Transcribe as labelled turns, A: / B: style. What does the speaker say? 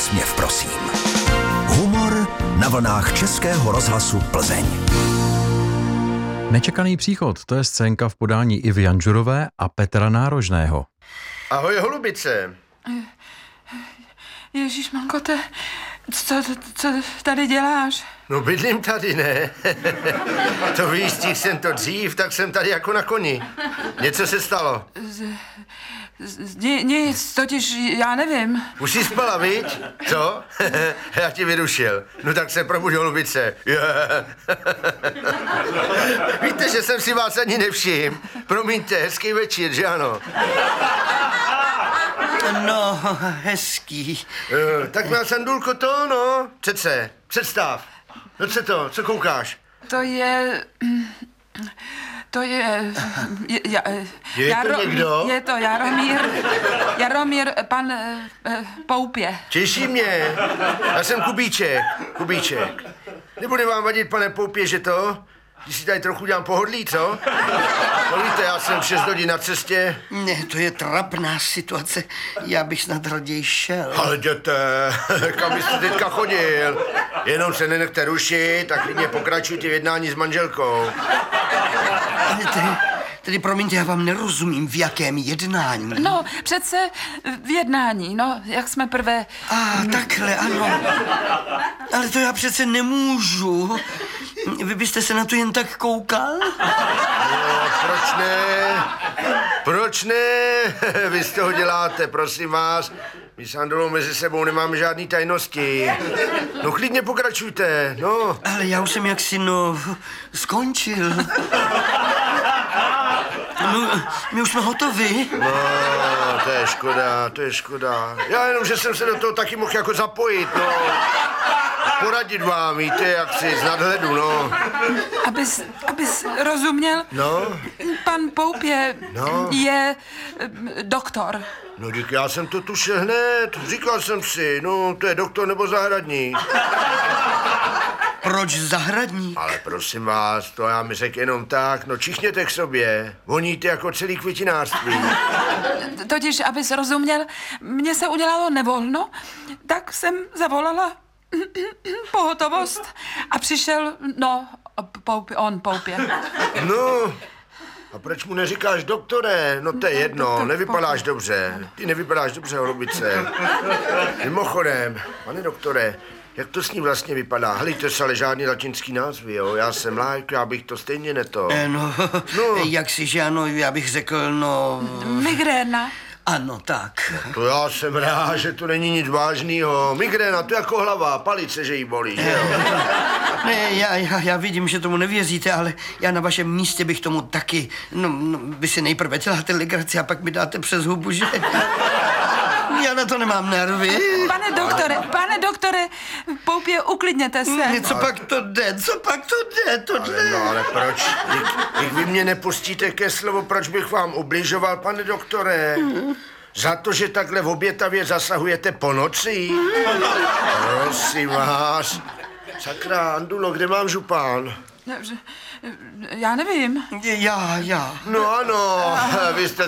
A: úsměv, prosím. Humor na vlnách Českého rozhlasu Plzeň.
B: Nečekaný příchod, to je scénka v podání Ivy Janžurové a Petra Nárožného.
C: Ahoj, holubice.
D: Ježišmanko, co tady děláš?
C: No bydlím tady, ne? To víš, stihl jsem to dřív, tak jsem tady jako na koni. Něco se stalo?
D: Nic, totiž já nevím.
C: Už jsi spala, viď? Co? Já ti vyrušil. No tak se probuď, holubice. Víte, že jsem si vás ani nevšiml. Promiňte, hezký večer, že ano?
E: No, hezký.
C: Tak má Sandulko to, no. Přece, představ. No co koukáš?
D: To je...
C: Je to někdo?
D: Je to Jaromír, pan Poupě.
C: Těší mě. Já jsem Kubíček. Nebude vám vadit, pane Poupě, že to? Když si tady trochu dělám pohodlí, co? No víte, já jsem 6 hodin na cestě.
E: Ne, to je trapná situace. Já bych snad raději šel.
C: Ale jděte, kam byste teďka chodil? Jenom se nenechte rušit a klidně pokračujte v jednání s manželkou.
E: Ale tedy promiňte, já vám nerozumím, v jakém jednání.
D: No, přece v jednání, no, jak jsme prvé...
E: Takhle, ano. Ale to já přece nemůžu. Vy byste se na to jen tak koukal?
C: No, proč ne? Vy z toho děláte, prosím vás. My s Andolou mezi sebou nemáme žádný tajnosti. No klidně pokračujte, no.
E: Ale já už jsem jaksi, skončil. No, my už jsme hotovi.
C: No, to je škoda. Já jenom, že jsem se do toho taky mohl jako zapojit, no. Poradit vám, víte, jak si z nadhledu, no.
D: Abys rozuměl,
C: No?
D: pan Poupě je doktor.
C: No, dík, já jsem to tušil hned, říkal jsem si, no, to je doktor nebo zahradník.
E: Proč zahradník?
C: Ale prosím vás, to já mi řekl jenom tak, no čichněte k sobě, voníte jako celý květinářství.
D: Totiž, abys rozuměl, mně se udělalo nevolno, tak jsem zavolala pohotovost a přišel, Poupě.
C: No, a proč mu neříkáš doktore? No to je jedno, nevypadáš dobře. Ty nevypadáš dobře, holubice. Mimochodem, pane doktore, jak to s ní vlastně vypadá? Helejte se, ale žádný latinský názvy, jo? Já jsem lájk, já bych to stejně neto.
E: Jaksiže ano, já bych řekl,
D: Migréna.
E: Ano, tak.
C: To já jsem rád, že to není nic vážného. Migréna, to jako hlava, palice, že jí bolí, že jo?
E: Ne, já vidím, že tomu nevěříte, ale já na vašem místě bych tomu taky, vy si nejprve děláte legraci a pak mi dáte přes hubu, že? Já na to nemám nervy.
D: Pane doktore, Poupě, uklidněte se.
E: Co pak to jde?
C: Ale proč? Když vy mě nepustíte ke slovu, proč bych vám ubližoval, pane doktore? Za to, že takhle v obětavě zasahujete po noci? Prosím vás. Sakra, Andulo, kde mám župán?
D: Já nevím.
E: Já.
C: No ano, vy jste